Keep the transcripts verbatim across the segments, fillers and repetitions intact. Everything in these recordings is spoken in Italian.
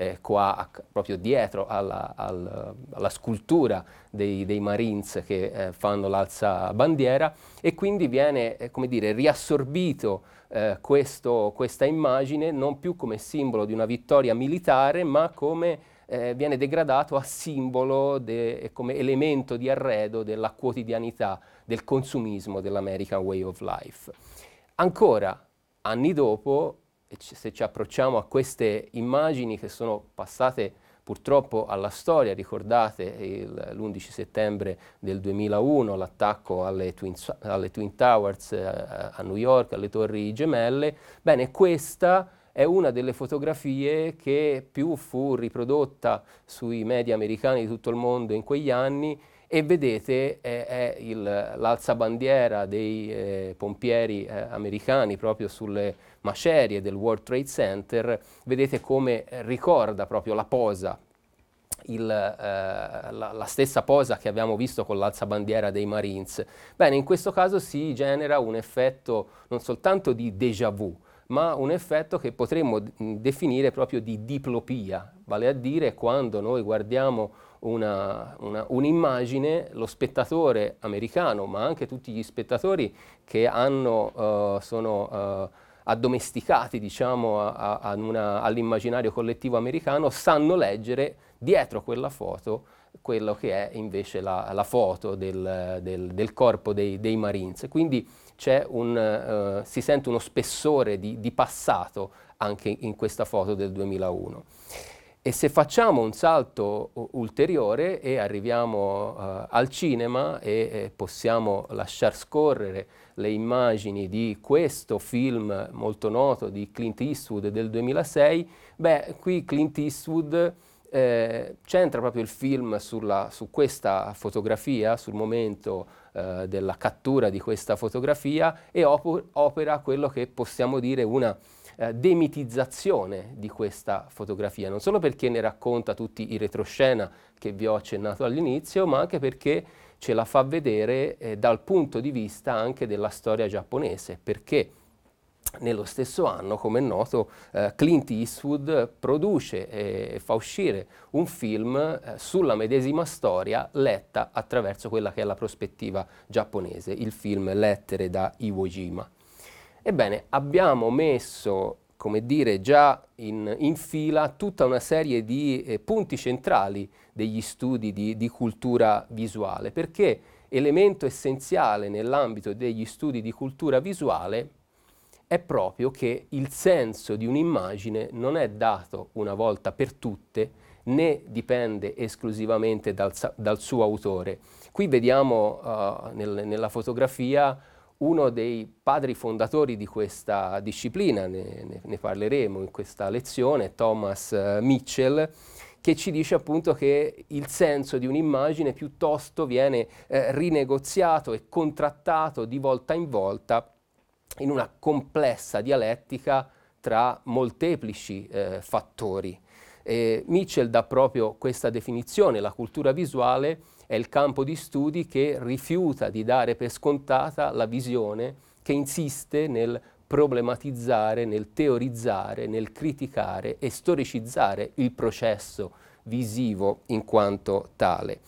eh, qua proprio dietro alla, al, alla scultura dei, dei Marines che eh, fanno l'alzabandiera, e quindi viene eh, come dire, riassorbito eh, questo, questa immagine non più come simbolo di una vittoria militare, ma come eh, viene degradato a simbolo e come elemento di arredo della quotidianità, del consumismo dell'American Way of Life. Ancora, anni dopo, se ci approcciamo a queste immagini che sono passate purtroppo alla storia, ricordate l'undici settembre del duemilauno, l'attacco alle Twin, alle Twin Towers eh, a New York, alle Torri Gemelle, bene, questa è una delle fotografie che più fu riprodotta sui media americani di tutto il mondo in quegli anni, e vedete è, è l'alzabandiera dei eh, pompieri eh, americani proprio sulle macerie del World Trade Center. Vedete come ricorda proprio la posa, il, eh, la, la stessa posa che abbiamo visto con l'alzabandiera dei Marines. Bene, in questo caso si genera un effetto non soltanto di déjà vu, ma un effetto che potremmo definire proprio di diplopia, vale a dire quando noi guardiamo una, una, un'immagine, lo spettatore americano, ma anche tutti gli spettatori che hanno, uh, sono uh, addomesticati, diciamo, a, a una, all'immaginario collettivo americano, sanno leggere dietro quella foto quello che è invece la, la foto del, del, del corpo dei, dei Marines. Quindi c'è un, uh, si sente uno spessore di, di passato anche in questa foto del duemilauno. E se facciamo un salto ulteriore e arriviamo uh, al cinema e eh, possiamo lasciar scorrere le immagini di questo film molto noto di Clint Eastwood del duemilasei, beh, qui Clint Eastwood eh, centra proprio il film sulla, su questa fotografia, sul momento eh, della cattura di questa fotografia, e op- opera quello che possiamo dire una Eh, demitizzazione di questa fotografia, non solo perché ne racconta tutti i retroscena che vi ho accennato all'inizio, ma anche perché ce la fa vedere eh, dal punto di vista anche della storia giapponese, perché nello stesso anno, come è noto, eh, Clint Eastwood produce e fa uscire un film eh, sulla medesima storia letta attraverso quella che è la prospettiva giapponese, il film Lettere da Iwo Jima. Ebbene, abbiamo messo, come dire, già in, in fila tutta una serie di eh, punti centrali degli studi di, di cultura visuale, perché elemento essenziale nell'ambito degli studi di cultura visuale è proprio che il senso di un'immagine non è dato una volta per tutte, né dipende esclusivamente dal, dal suo autore. Qui vediamo uh, nel, nella fotografia uno dei padri fondatori di questa disciplina, ne, ne, ne parleremo in questa lezione, Thomas uh, Mitchell, che ci dice appunto che il senso di un'immagine piuttosto viene eh, rinegoziato e contrattato di volta in volta in una complessa dialettica tra molteplici eh, fattori. E Mitchell dà proprio questa definizione: la cultura visuale è il campo di studi che rifiuta di dare per scontata la visione, che insiste nel problematizzare, nel teorizzare, nel criticare e storicizzare il processo visivo in quanto tale.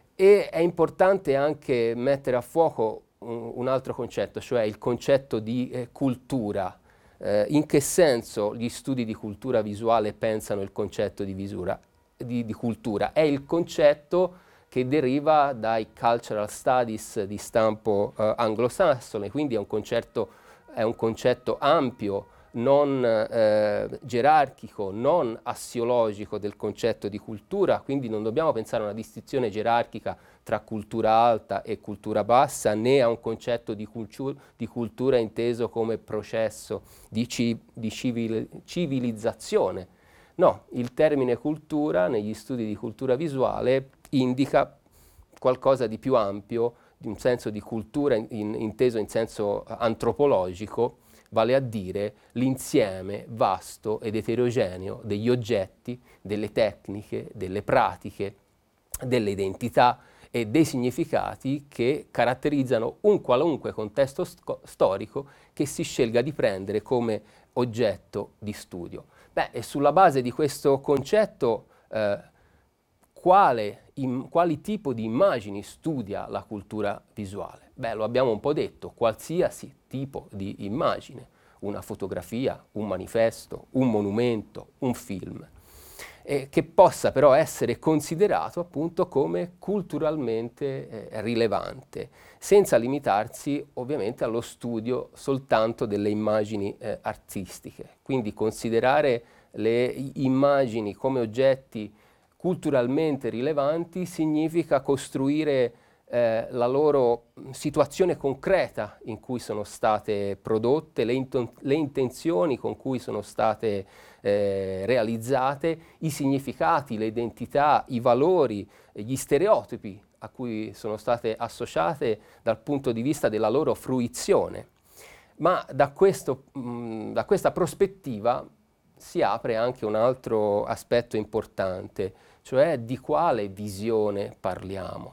E è importante anche mettere a fuoco un, un altro concetto, cioè il concetto di eh, cultura. Eh, in che senso gli studi di cultura visuale pensano il concetto di, visura, di, di cultura? È il concetto che deriva dai cultural studies di stampo eh, anglosassone, quindi è un concetto, è un concetto ampio, non eh, gerarchico, non assiologico del concetto di cultura, quindi non dobbiamo pensare a una distinzione gerarchica tra cultura alta e cultura bassa, né a un concetto di, cultu- di cultura inteso come processo di, ci- di civil- civilizzazione. No, il termine cultura negli studi di cultura visuale indica qualcosa di più ampio, di un senso di cultura in, in, inteso in senso antropologico, vale a dire l'insieme vasto ed eterogeneo degli oggetti, delle tecniche, delle pratiche, delle identità e dei significati che caratterizzano un qualunque contesto storico che si scelga di prendere come oggetto di studio. Beh, e sulla base di questo concetto, eh, quale, in, quali tipo di immagini studia la cultura visuale? Beh, lo abbiamo un po' detto, qualsiasi tipo di immagine, una fotografia, un manifesto, un monumento, un film, eh, che possa però essere considerato appunto come culturalmente eh, rilevante, senza limitarsi ovviamente allo studio soltanto delle immagini eh, artistiche. Quindi considerare le immagini come oggetti culturalmente rilevanti significa costruire eh, la loro situazione concreta in cui sono state prodotte, le, inton- le intenzioni con cui sono state eh, realizzate, i significati, le identità, i valori, gli stereotipi a cui sono state associate dal punto di vista della loro fruizione. Ma da, questo, mh, da questa prospettiva si apre anche un altro aspetto importante, cioè di quale visione parliamo.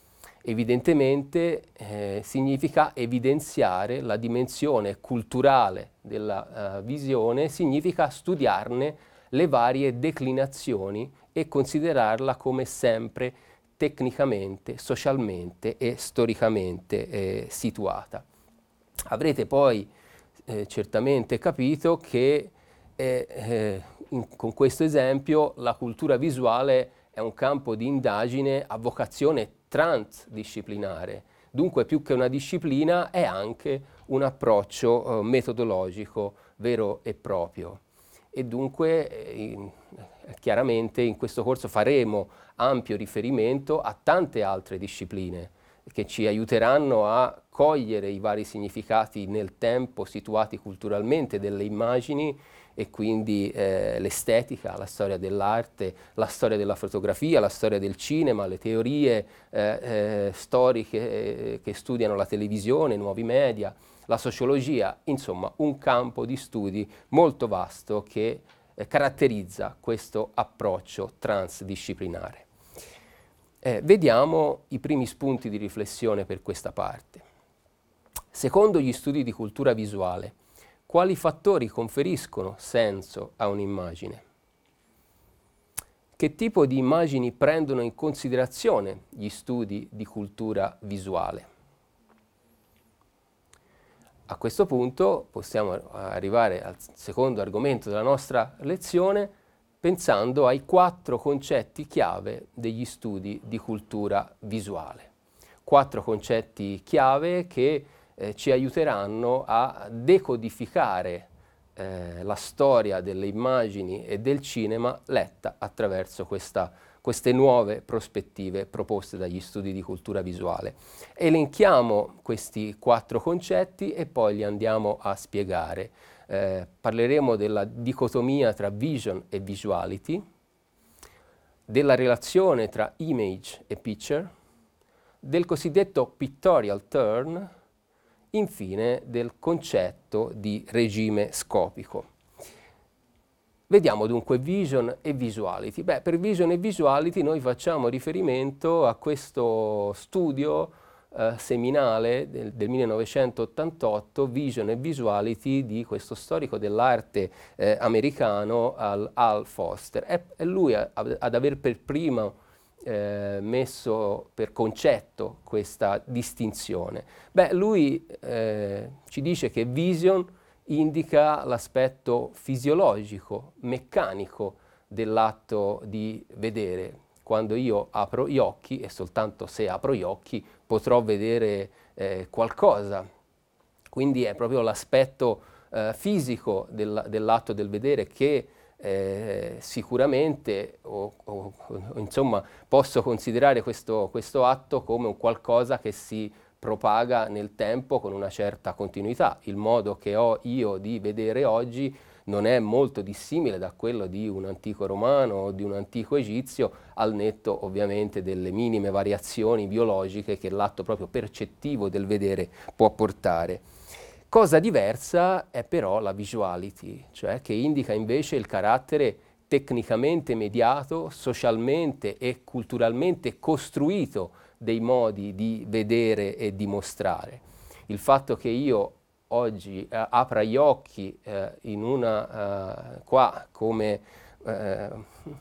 Evidentemente eh, significa evidenziare la dimensione culturale della uh, visione, significa studiarne le varie declinazioni e considerarla come sempre tecnicamente, socialmente e storicamente eh, situata. Avrete poi eh, certamente capito che eh, eh, in, con questo esempio la cultura visuale è un campo di indagine a vocazione transdisciplinare. Dunque più che una disciplina è anche un approccio eh, metodologico vero e proprio. E dunque eh, in, chiaramente in questo corso faremo ampio riferimento a tante altre discipline che ci aiuteranno a cogliere i vari significati nel tempo situati culturalmente delle immagini e quindi eh, l'estetica, la storia dell'arte, la storia della fotografia, la storia del cinema, le teorie eh, eh, storiche eh, che studiano la televisione, i nuovi media, la sociologia, insomma un campo di studi molto vasto che eh, caratterizza questo approccio transdisciplinare. Eh, vediamo i primi spunti di riflessione per questa parte. Secondo gli studi di cultura visuale, quali fattori conferiscono senso a un'immagine? Che tipo di immagini prendono in considerazione gli studi di cultura visuale? A questo punto possiamo arrivare al secondo argomento della nostra lezione, pensando ai quattro concetti chiave degli studi di cultura visuale. Quattro concetti chiave che eh, ci aiuteranno a decodificare eh, la storia delle immagini e del cinema letta attraverso questa, queste nuove prospettive proposte dagli studi di cultura visuale. Elenchiamo questi quattro concetti e poi li andiamo a spiegare. Eh, parleremo della dicotomia tra vision e visuality, della relazione tra image e picture, del cosiddetto pictorial turn, infine del concetto di regime scopico. Vediamo dunque vision e visuality. Beh, per vision e visuality noi facciamo riferimento a questo studio Uh, seminale del, del millenovecentottantotto, Vision e Visuality, di questo storico dell'arte eh, americano Al, Al Foster. È, è lui a, a, ad aver per primo eh, messo per concetto questa distinzione. Beh, lui eh, ci dice che vision indica l'aspetto fisiologico, meccanico dell'atto di vedere. Quando io apro gli occhi, e soltanto se apro gli occhi, potrò vedere eh, qualcosa. Quindi è proprio l'aspetto eh, fisico del, dell'atto del vedere che eh, sicuramente, o, o, insomma, posso considerare questo, questo atto come un qualcosa che si propaga nel tempo con una certa continuità. Il modo che ho io di vedere oggi non è molto dissimile da quello di un antico romano o di un antico egizio, al netto ovviamente delle minime variazioni biologiche che l'atto proprio percettivo del vedere può portare. Cosa diversa è però la visuality, cioè che indica invece il carattere tecnicamente mediato, socialmente e culturalmente costruito dei modi di vedere e di mostrare. Il fatto che io oggi eh, apra gli occhi eh, in una, eh, qua come eh,